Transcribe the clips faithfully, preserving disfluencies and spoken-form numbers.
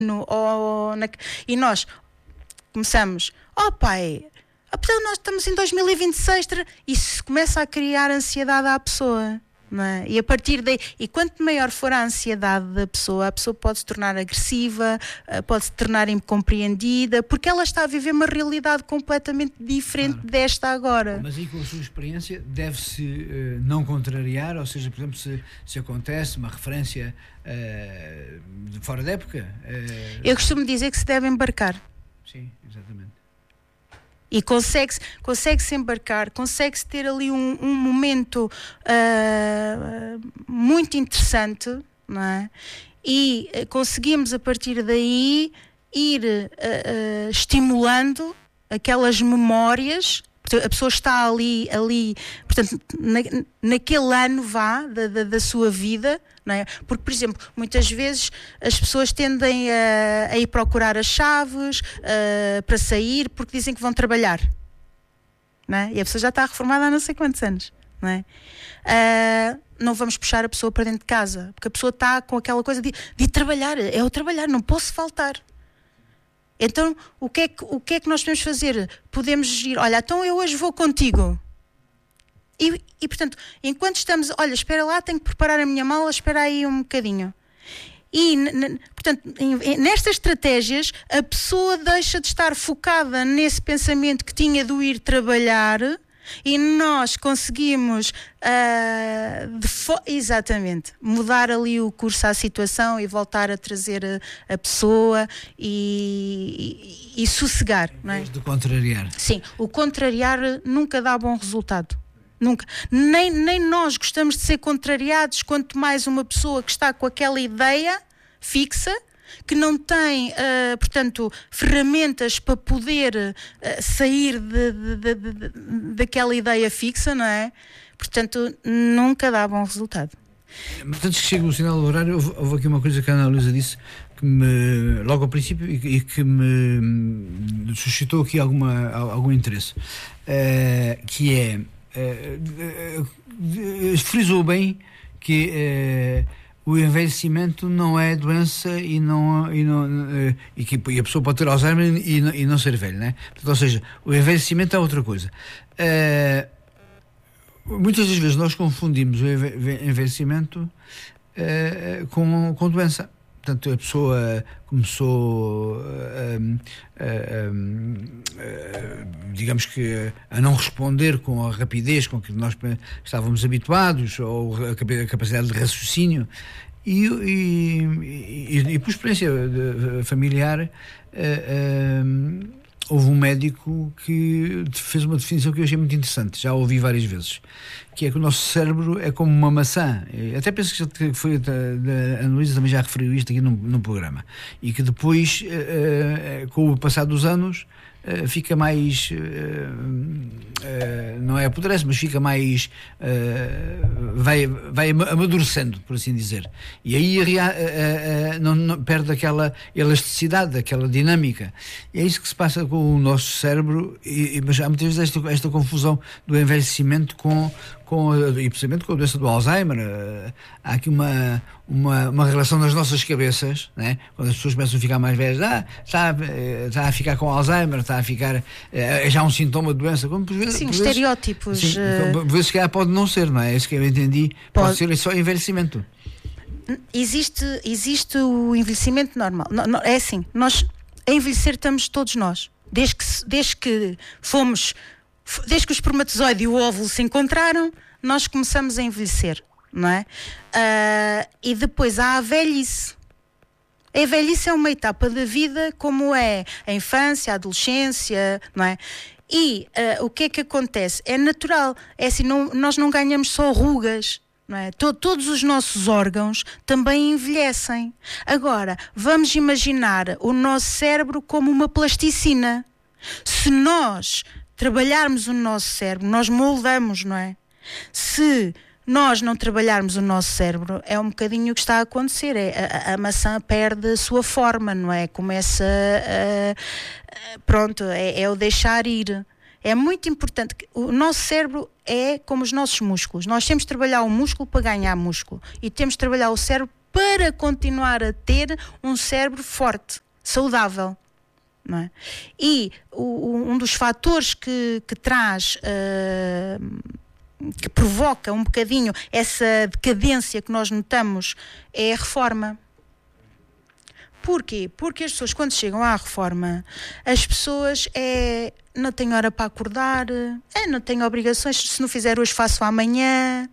no, ou na, e nós começamos, oh pai, apesar de nós estamos em dois mil e vinte e seis, isso começa a criar ansiedade à pessoa, não é? E a partir daí, e quanto maior for a ansiedade da pessoa, a pessoa pode se tornar agressiva, pode se tornar incompreendida, porque ela está a viver uma realidade completamente diferente, claro, desta agora. Mas aí, com a sua experiência, deve-se uh, não contrariar, ou seja, por exemplo, se, se acontece uma referência uh, fora da época... Uh... Eu costumo dizer que se deve embarcar. Sim, exatamente. E consegue-se, consegue-se embarcar, consegue-se ter ali um, um momento uh, muito interessante, não é? E uh, conseguimos a partir daí ir uh, uh, estimulando aquelas memórias. A pessoa está ali, ali portanto, na, naquele ano vá da, da, da sua vida, não é? Porque, por exemplo, muitas vezes as pessoas tendem a, a ir procurar as chaves uh, para sair porque dizem que vão trabalhar, não é? E a pessoa já está reformada há não sei quantos anos, não é? Uh, não vamos puxar a pessoa para dentro de casa, porque a pessoa está com aquela coisa de, de ir trabalhar, é o trabalhar, não posso faltar. Então, o que, é que, o que é que nós podemos fazer? Podemos ir, olha, então eu hoje vou contigo. E, e, portanto, enquanto estamos, olha, espera lá, tenho que preparar a minha mala, espera aí um bocadinho. E, n- portanto, nestas estratégias, a pessoa deixa de estar focada nesse pensamento que tinha de ir trabalhar e nós conseguimos uh, de fo- exatamente mudar ali o curso à situação e voltar a trazer a, a pessoa e, e, e sossegar, não é? De contrariar. Sim, o contrariar nunca dá bom resultado. Nunca. Nem, nem nós gostamos de ser contrariados, quanto mais uma pessoa que está com aquela ideia fixa, que não tem, uh, portanto, ferramentas para poder uh, sair de, de, de, de, daquela ideia fixa, não é? Portanto, nunca dá bom resultado. Mas antes que chegue o sinal do horário, houve, houve aqui uma coisa que a Ana Luísa disse que me, logo ao princípio e, e que me suscitou aqui alguma, algum interesse, uh, que é, uh, uh, uh, frisou bem que... Uh, o envelhecimento não é doença e, não, e, não, e, que, e a pessoa pode ter Alzheimer e não, e não ser velho, né? Portanto, ou seja, o envelhecimento é outra coisa. Uh, muitas das vezes nós confundimos o envelhecimento uh, com, com doença. Portanto, a pessoa começou, uh, uh, uh, uh, digamos que, a não responder com a rapidez com que nós estávamos habituados, ou a capacidade de raciocínio, e, e, e, e por experiência familiar, uh, uh, houve um médico que fez uma definição que eu achei muito interessante, já ouvi várias vezes, que é que o nosso cérebro é como uma maçã. Até penso que foi a Ana Luísa também já referiu isto aqui num, num programa, e que depois, uh, uh, com o passar dos anos, uh, fica mais uh, uh, não é apodrece, mas fica mais uh, vai, vai amadurecendo, por assim dizer, e aí uh, uh, não, não, perde aquela elasticidade, aquela dinâmica. E é isso que se passa com o nosso cérebro, e, e, mas há muitas vezes esta, esta confusão do envelhecimento com Com, e precisamente com a doença do Alzheimer. Uh, há aqui uma, uma, uma relação nas nossas cabeças, né? Quando as pessoas começam a ficar mais velhas, ah, está, está a ficar com Alzheimer, está a ficar, é já um sintoma de doença. Como, por vezes, sim, por estereótipos. Sim, uh... por vezes, se calhar pode não ser, não é? É isso que eu entendi. Pode, pode ser só envelhecimento. Existe, existe o envelhecimento normal. No, no, é assim, nós a envelhecer estamos todos nós. Desde que, desde que fomos... Desde que o espermatozoide e o óvulo se encontraram, nós começamos a envelhecer, não é? Uh, e depois há a velhice. A velhice é uma etapa da vida, como é a infância, a adolescência, não é? E uh, o que é que acontece? É natural. É assim, não, nós não ganhamos só rugas, não é? Todo, todos os nossos órgãos também envelhecem. Agora, vamos imaginar o nosso cérebro como uma plasticina. Se nós trabalharmos o nosso cérebro, nós moldamos, não é? Se nós não trabalharmos o nosso cérebro, é um bocadinho o que está a acontecer, é, a, a maçã perde a sua forma, não é? Começa a, a, pronto, é, é o deixar ir. É muito importante, que o nosso cérebro é como os nossos músculos, nós temos de trabalhar o músculo para ganhar músculo e temos de trabalhar o cérebro para continuar a ter um cérebro forte, saudável. Não é? E o, um dos fatores que, que traz, uh, que provoca um bocadinho essa decadência que nós notamos é a reforma. Porquê? Porque as pessoas, quando chegam à reforma, as pessoas é, não têm hora para acordar, é, não têm obrigações, se não fizer hoje faço amanhã.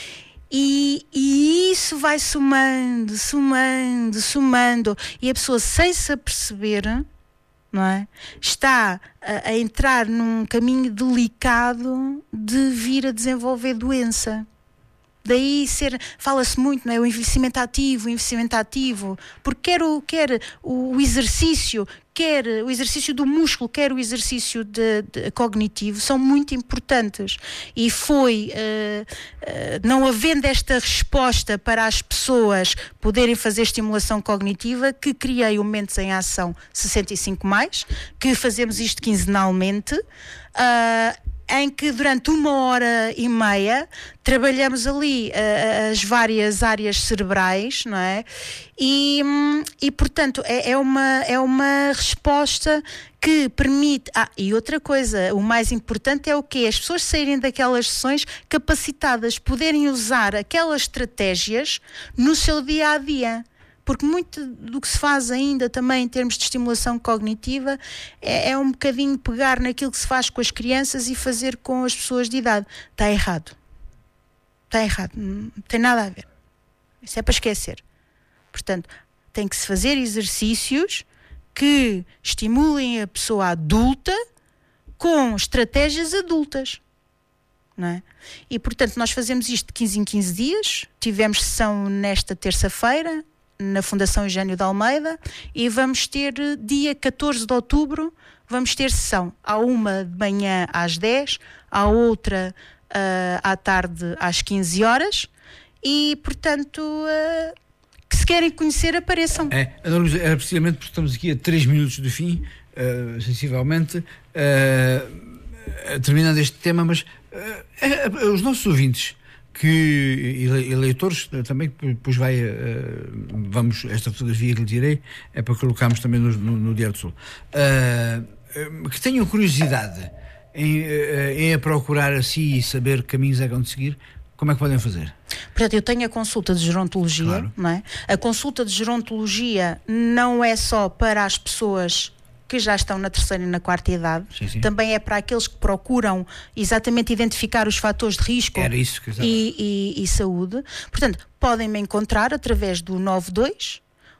E, e isso vai somando, somando, somando, e a pessoa, sem se aperceber, não é? Está a, a entrar num caminho delicado de vir a desenvolver doença. Daí ser, fala-se muito, não é? O envelhecimento ativo, o envelhecimento ativo, porque quer o, quer o exercício, quer o exercício do músculo, quer o exercício de, de, cognitivo, são muito importantes. E foi, uh, uh, não havendo esta resposta para as pessoas poderem fazer estimulação cognitiva, que criei o Mentes em Ação sessenta e cinco mais, que fazemos isto quinzenalmente, uh, em que durante uma hora e meia trabalhamos ali uh, as várias áreas cerebrais, não é? E, e portanto, é, é, uma, é uma resposta que permite... Ah, e outra coisa, o mais importante é o quê? As pessoas saírem daquelas sessões capacitadas, poderem usar aquelas estratégias no seu dia-a-dia. Porque muito do que se faz ainda também em termos de estimulação cognitiva é, é um bocadinho pegar naquilo que se faz com as crianças e fazer com as pessoas de idade. Está errado. Está errado. Não tem nada a ver. Isso é para esquecer. Portanto, tem que se fazer exercícios que estimulem a pessoa adulta com estratégias adultas. Não é? E, portanto, nós fazemos isto de quinze em quinze dias. Tivemos sessão nesta terça-feira na Fundação Eugênio de Almeida, e vamos ter dia catorze de outubro, vamos ter sessão, há uma de manhã às dez, há outra uh, à tarde às quinze horas, e portanto uh, que se querem conhecer apareçam. É, era precisamente porque estamos aqui a três minutos do fim, uh, sensivelmente, uh, terminando este tema, mas uh, uh, os nossos ouvintes que eleitores também, depois vai, uh, vamos, esta fotografia que lhe tirei é para colocarmos também no, no, no Diário do Sul, uh, que tenham curiosidade em, uh, em a procurar assim e saber que caminhos é que vão de seguir, como é que podem fazer? Portanto, eu tenho a consulta de gerontologia, claro. Não é? A consulta de gerontologia não é só para as pessoas que já estão na terceira e na quarta idade, sim, sim. Também é para aqueles que procuram exatamente identificar os fatores de risco. Era isso que eu e, e, e saúde. Portanto, podem me encontrar através do nove dois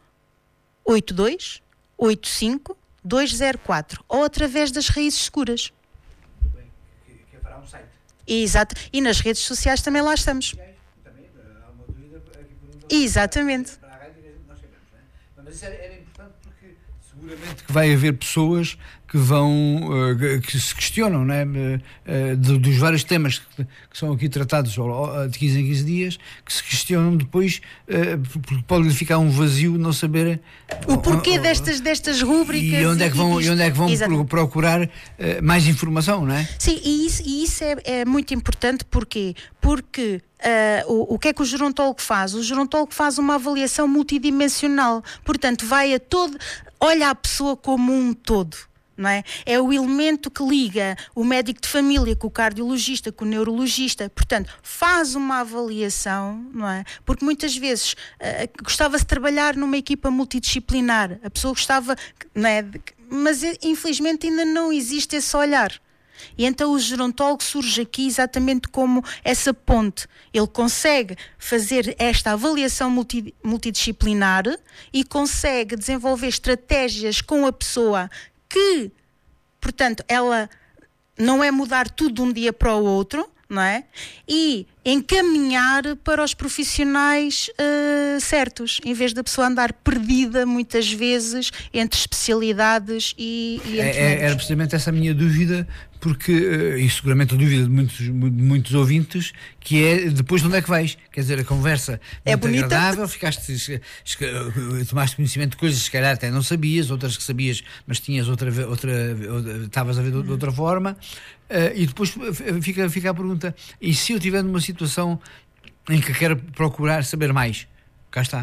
oito dois oito cinco dois zero quatro ou através das Raízes Seguras. Bem, que, que fará um site. Exato. E nas redes sociais também lá estamos. Também, há uma dúvida aqui por exatamente. Para a rádio, nós sabemos, não é? Mas isso era, era importante porque seguramente que vai haver pessoas que vão, uh, que se questionam, não é? Uh, de, dos vários temas que, que são aqui tratados de quinze em quinze dias, que se questionam depois, uh, porque pode ficar um vazio não saber o porquê uh, destas, destas rúbricas e onde é que vão, e onde é que vão pro, procurar uh, mais informação, não é? Sim, e isso, e isso é, é muito importante. Porquê? Porque Uh, o, o que é que o gerontólogo faz? O gerontólogo faz uma avaliação multidimensional, portanto vai a todo, olha a pessoa como um todo, não é? É o elemento que liga o médico de família com o cardiologista, com o neurologista, portanto faz uma avaliação, não é? Porque muitas vezes uh, gostava-se de trabalhar numa equipa multidisciplinar, a pessoa gostava, não é? Mas infelizmente ainda não existe esse olhar. E então o gerontólogo surge aqui exatamente como essa ponte. Ele consegue fazer esta avaliação multi, multidisciplinar e consegue desenvolver estratégias com a pessoa que, portanto, ela não é mudar tudo de um dia para o outro, não é? E encaminhar para os profissionais uh, certos, em vez da pessoa andar perdida muitas vezes entre especialidades e, e entre é, era precisamente essa a minha dúvida, porque, uh, e seguramente a dúvida de muitos, de muitos ouvintes, que é depois de onde é que vais? Quer dizer, a conversa é muito bonita. Agradável, ficaste, tomaste conhecimento de coisas que se calhar até não sabias, outras que sabias, mas tinhas outra, outra, estavas a ver de outra forma. Uh, e depois fica, fica a pergunta, e se eu estiver numa situação em que quero procurar saber mais? Cá está.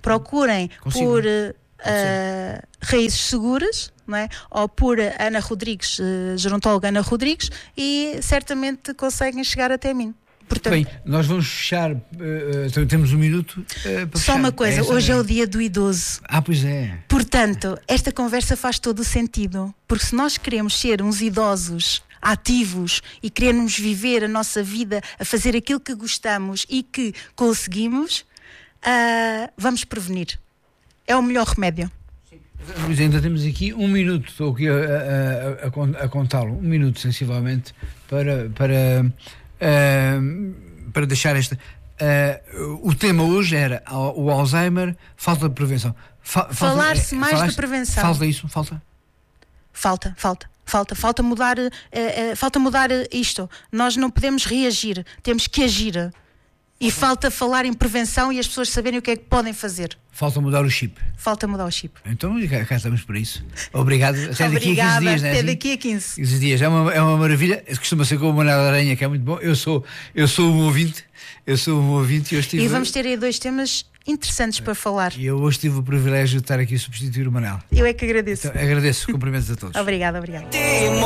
procurem Consigo. por uh, Raízes Seguras, não é? Ou por Ana Rodrigues, uh, gerontóloga Ana Rodrigues, e certamente conseguem chegar até mim. Portanto, bem, nós vamos fechar, uh, temos um minuto uh, para só fechar. uma coisa, é essa, hoje é? é o dia do idoso. Ah, pois é. Portanto, esta conversa faz todo o sentido, porque se nós queremos ser uns idosos ativos e queremos viver a nossa vida a fazer aquilo que gostamos e que conseguimos, uh, vamos prevenir. É o melhor remédio. Mas ainda temos aqui um minuto, estou aqui a, a, a, a contá-lo, um minuto sensivelmente para, para, uh, para deixar esta. Uh, o tema hoje era o Alzheimer, falta de prevenção. Fa, Falar-se mais falaste, de prevenção. Falta isso? Falta? Falta, falta. Falta, falta mudar, uh, uh, falta mudar isto. Nós não podemos reagir, temos que agir. E falta falar em prevenção e as pessoas saberem o que é que podem fazer. Falta mudar o chip. Falta mudar o chip. Então cá, cá estamos para isso. Obrigado. Até daqui Obrigada, a quinze dias, até né, assim? daqui a quinze. quinze dias. É uma, é uma maravilha. Costuma ser com o Manuel Aranha, que é muito bom. Eu sou, eu sou um ouvinte. Eu sou um ouvinte e, eu estive... e vamos ter aí dois temas interessantes para falar. E eu hoje tive o privilégio de estar aqui a substituir o Manuel. Eu é que agradeço. Então, agradeço. Cumprimentos a todos. Obrigada, obrigada.